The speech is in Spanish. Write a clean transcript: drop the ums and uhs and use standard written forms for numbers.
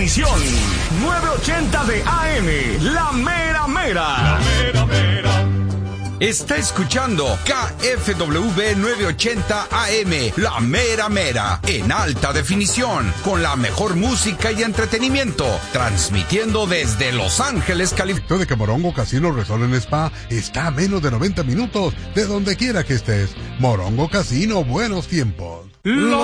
definición. 980 de AM, la mera mera. La mera mera. Está escuchando KFWB 980 AM, la mera mera, en alta definición, con la mejor música y entretenimiento, transmitiendo desde Los Ángeles, California. De que Morongo Casino Resort en Spa está a menos de 90 minutos de donde quiera que estés. Morongo Casino, buenos tiempos.